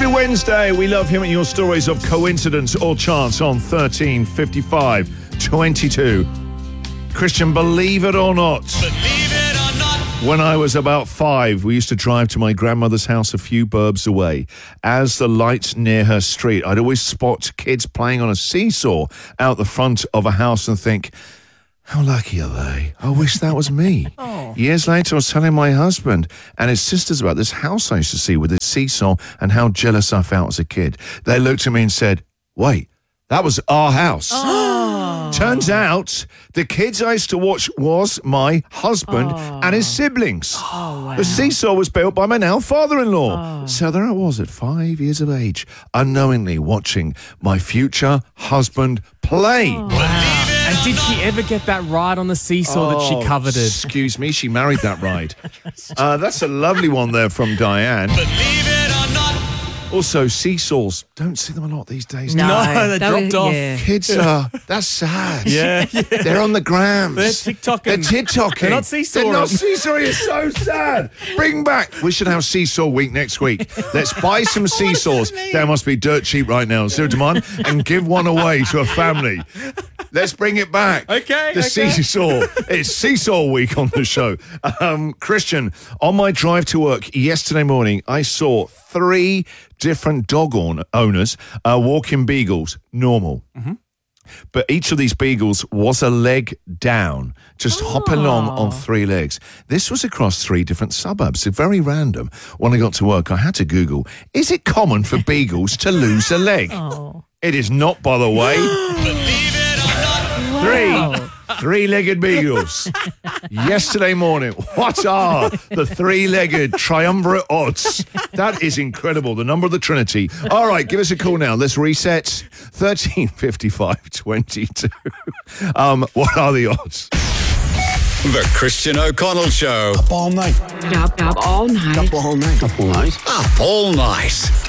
Happy Wednesday. We love hearing your stories of coincidence or chance on 13 55 22. Christian, believe it or not. When I was about 5, we used to drive to my grandmother's house a few burbs away. As the lights near her street, I'd always spot kids playing on a seesaw out the front of a house and think, how lucky are they? I wish that was me. Years later, I was telling my husband and his sisters about this house I used to see with this seesaw and how jealous I felt as a kid. They looked at me and said, wait, that was our house. Turns out the kids I used to watch was my husband and his siblings. Wow. The seesaw was built by my now father-in-law. So there I was at 5 years of age, unknowingly watching my future husband play. And did she ever get that ride on the seesaw that she coveted? Excuse me, she married that ride. That's a lovely one there from Diane. Also, seesaws, don't see them a lot these days. No, they dropped off. Yeah. Kids that's sad. Yeah. They're on the grams. They're TikToking. They're TikToking. They're not seesawing. They're not seesawing. It's so sad. Bring back. We should have Seesaw Week next week. Let's buy some seesaws. They must be dirt cheap right now. Zero demand. And give one away to a family. Let's bring it back. Okay. Seesaw. It's Seesaw Week on the show. Christian, on my drive to work yesterday morning, I saw 3 different dog owners walking beagles, normal. But each of these beagles was a leg down, just hopping along on 3 legs. This was across 3 different suburbs. It's very random. When I got to work, I had to Google, is it common for beagles to lose a leg? It is not, by the way. Wow. 3-legged beagles. Yesterday morning. What are the 3-legged triumvirate odds? That is incredible. The number of the Trinity. All right, give us a call now. Let's reset. 13 55 22. What are the odds? The Christian O'Connell Show. Up all night. Up all night. Up all night. Up all night. Up all night.